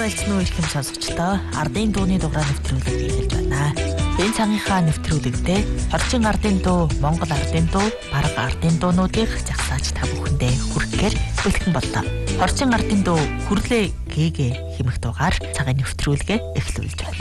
байлцсан үеийн сонсогчдоо ардын дууны дугаар нэвтрүүлэг хийлж байна. Энэ цагийнхаа нэвтрүүлэгтээ орчин ардын дуу, Монгол ардын дуу, бараг ардын дуунуудыг загсааж та бүхэндээ хүргэхээр бэлтгэн боллоо. Орчин ардын дуу Хүрлээ гээгээ хэмэх дугаар цагаан нэвтрүүлгээ эхлүүлж байна.